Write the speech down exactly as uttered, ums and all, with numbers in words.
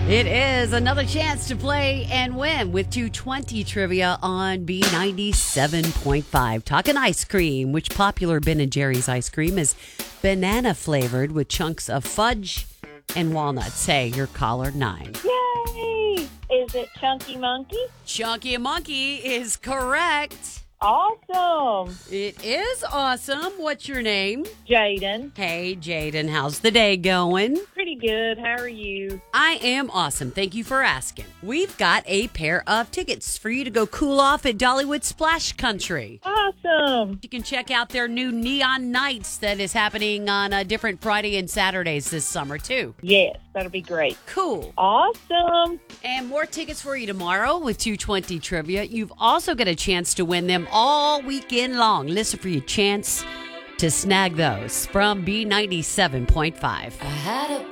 It is another chance to play and win with two twenty trivia on B ninety-seven point five. Talking ice cream. Which popular Ben and Jerry's ice cream is banana flavored with chunks of fudge and walnuts? Hey, your caller nine. Yay! Is it Chunky Monkey? Chunky Monkey is correct. Awesome. It is awesome. What's your name? Jaden. Hey, Jaden. How's the day going? Pretty good. How are you? I am awesome. Thank you for asking. We've got a pair of tickets for you to go cool off at Dollywood Splash Country. Awesome. You can check out their new Neon Nights that is happening on a different Friday and Saturdays this summer, too. Yes, that'll be great. Cool. Awesome. And more tickets for you tomorrow with two twenty Trivia. You've also got a chance to win them all weekend long. Listen for your chance to snag those from B ninety-seven point five. I had a